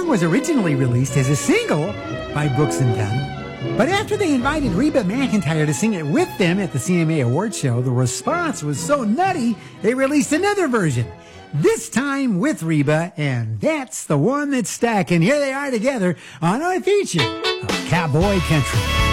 song was originally released as a single by Brooks and Dunn, but after they invited Reba McEntire to sing it with them at the CMA Awards show, the response was so nutty, they released another version. This time with Reba, and that's the one that's stuck. And here they are together on our feature of Cowboy Country.